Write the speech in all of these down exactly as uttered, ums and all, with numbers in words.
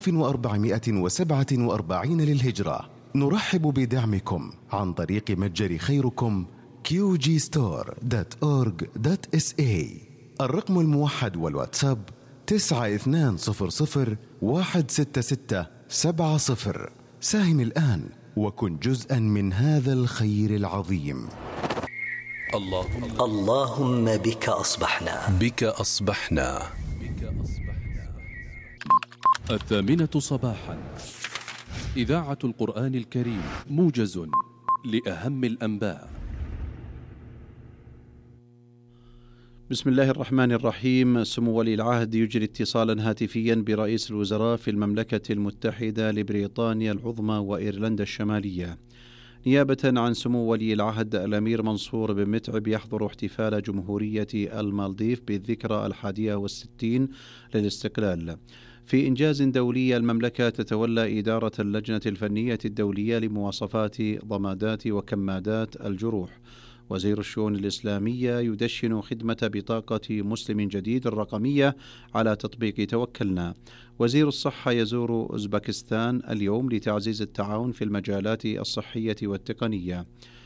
ألف وأربعمائة وسبعة وأربعين للهجرة. نرحب بدعمكم عن طريق متجر خيركم كيو جي ستور دوت أورغ دوت إس إيه. الرقم الموحد والواتساب تسعة اثنان صفر صفر واحد ستة ستة سبعة صفر. ساهم الآن وكن جزءا من هذا الخير العظيم. اللهم اللهم بك أصبحنا بك أصبحنا الثامنة صباحا، إذاعة القرآن الكريم، موجز لأهم الأنباء. بسم الله الرحمن الرحيم. سمو ولي العهد يجري اتصالا هاتفيا برئيس الوزراء في المملكة المتحدة لبريطانيا العظمى وإيرلندا الشمالية، نيابة عن سمو ولي العهد الأمير منصور بن متعب، يحضر احتفال جمهورية المالديف بالذكرى الحادية والستين للاستقلال. في إنجاز دولي، المملكة تتولى إدارة اللجنة الفنية الدولية لمواصفات ضمادات وكمادات الجروح. وزير الشؤون الإسلامية يدشن خدمة بطاقة مسلم جديد الرقمية على تطبيق توكلنا. وزير الصحة يزور أوزبكستان اليوم لتعزيز التعاون في المجالات الصحية والتقنية.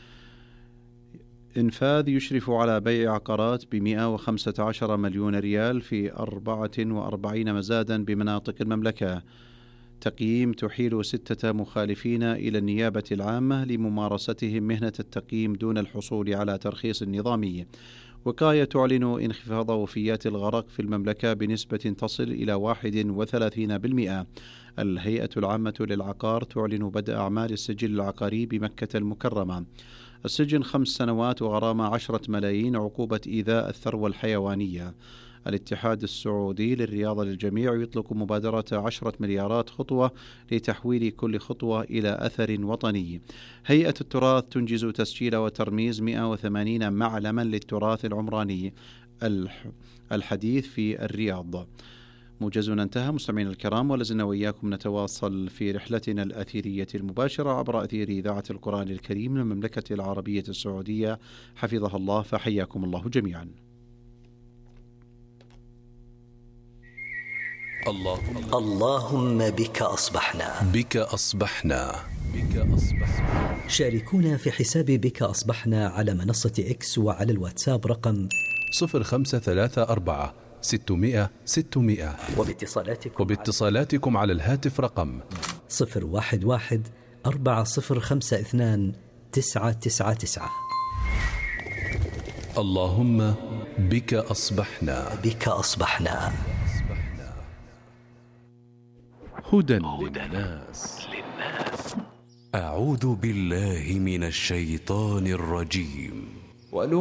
إنفاذ يشرف على بيع عقارات بمئة وخمسة عشر مليون ريال في أربعة وأربعين مزادا بمناطق المملكة. تقييم تحيل ستة مخالفين إلى النيابة العامة لممارستهم مهنة التقييم دون الحصول على ترخيص نظامي. وقاية تعلن انخفاض وفيات الغرق في المملكة بنسبة تصل إلى واحد وثلاثين بالمئة. الهيئة العامة للعقار تعلن بدء أعمال السجل العقاري بمكة المكرمة. السجن خمس سنوات وغرامة عشرة ملايين عقوبة إيذاء الثروة الحيوانية. الاتحاد السعودي للرياضة للجميع يطلق مبادرة عشرة مليارات خطوة لتحويل كل خطوة إلى أثر وطني. هيئة التراث تنجز تسجيل وترميز مئة وثمانين معلما للتراث العمراني الحديث في الرياض. موجزنا انتهى. مستمعينا الكرام، ولازلنا وإياكم نتواصل في رحلتنا الأثيرية المباشرة عبر أثير إذاعة القرآن الكريم للمملكة العربية السعودية، حفظها الله، فحياكم الله جميعا. اللهم اللهم بك أصبحنا بك أصبحنا بك أصبحنا. شاركونا في حساب بك أصبحنا على منصة إكس وعلى الواتساب رقم صفر خمسة ثلاثة أربعة ستمائة ستمائة، وباتصالاتكم وباتصالاتكم على الهاتف رقم صفر واحد واحد أربعة صفر خمسة اثنان تسعة تسعة تسعة. اللهم بك أصبحنا بك أصبحنا. هدى للناس. أعوذ بالله من الشيطان الرجيم.